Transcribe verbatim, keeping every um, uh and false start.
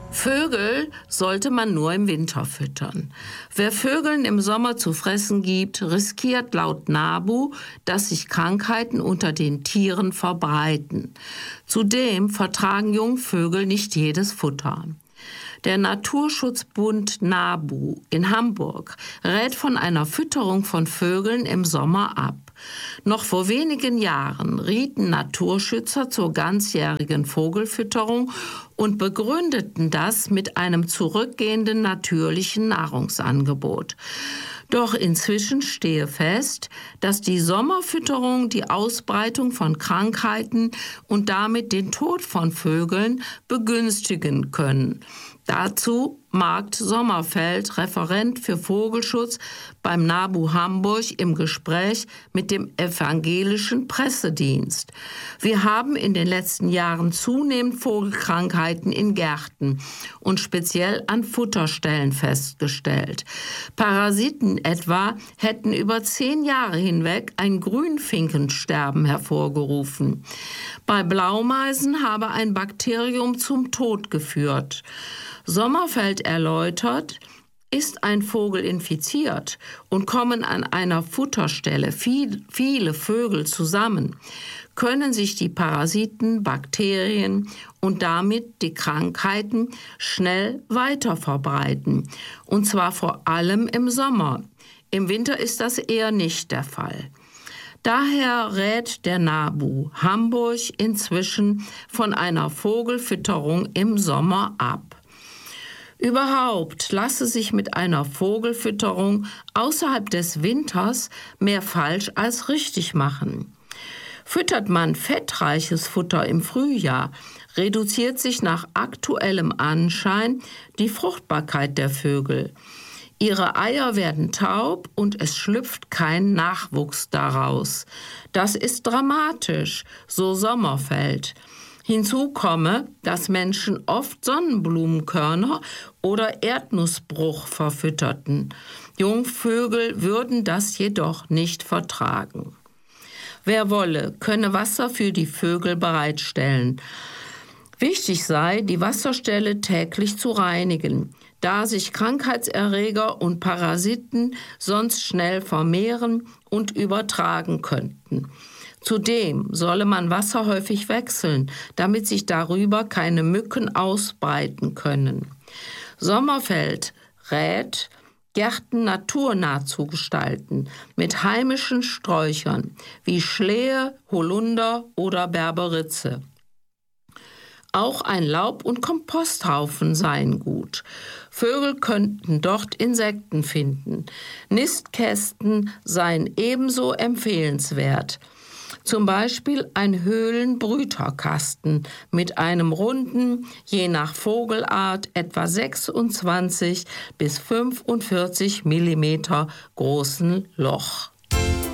Vögel sollte man nur im Winter füttern. Wer Vögeln im Sommer zu fressen gibt, riskiert laut NABU, dass sich Krankheiten unter den Tieren verbreiten. Zudem vertragen Jungvögel nicht jedes Futter. Der Naturschutzbund NABU in Hamburg rät von einer Fütterung von Vögeln im Sommer ab. Noch vor wenigen Jahren rieten Naturschützer zur ganzjährigen Vogelfütterung und begründeten das mit einem zurückgehenden natürlichen Nahrungsangebot. Doch inzwischen stehe fest, dass die Sommerfütterung die Ausbreitung von Krankheiten und damit den Tod von Vögeln begünstigen können. Dazu Marc Sommerfeld, Referent für Vogelschutz beim NABU Hamburg, im Gespräch mit dem evangelischen Pressedienst. Wir haben in den letzten Jahren zunehmend Vogelkrankheiten in Gärten und speziell an Futterstellen festgestellt. Parasiten etwa hätten über zehn Jahre hinweg ein Grünfinkensterben hervorgerufen. Bei Blaumeisen habe ein Bakterium zum Tod geführt. Sommerfeld erläutert, ist ein Vogel infiziert und kommen an einer Futterstelle viel, viele Vögel zusammen, können sich die Parasiten, Bakterien und damit die Krankheiten schnell weiter verbreiten. Und zwar vor allem im Sommer. Im Winter ist das eher nicht der Fall. Daher rät der NABU Hamburg inzwischen von einer Vogelfütterung im Sommer ab. Überhaupt lasse sich mit einer Vogelfütterung außerhalb des Winters mehr falsch als richtig machen. Füttert man fettreiches Futter im Frühjahr, reduziert sich nach aktuellem Anschein die Fruchtbarkeit der Vögel. Ihre Eier werden taub und es schlüpft kein Nachwuchs daraus. Das ist dramatisch, so Sommerfeld. Hinzu komme, dass Menschen oft Sonnenblumenkörner oder Erdnussbruch verfütterten. Jungvögel würden das jedoch nicht vertragen. Wer wolle, könne Wasser für die Vögel bereitstellen. Wichtig sei, die Wasserstelle täglich zu reinigen, da sich Krankheitserreger und Parasiten sonst schnell vermehren und übertragen könnten. Zudem solle man Wasser häufig wechseln, damit sich darüber keine Mücken ausbreiten können. Sommerfeld rät, Gärten naturnah zu gestalten, mit heimischen Sträuchern wie Schlehe, Holunder oder Berberitze. Auch ein Laub- und Komposthaufen seien gut. Vögel könnten dort Insekten finden. Nistkästen seien ebenso empfehlenswert. Zum Beispiel ein Höhlenbrüterkasten mit einem runden, je nach Vogelart etwa sechsundzwanzig bis fünfundvierzig Millimeter großen Loch.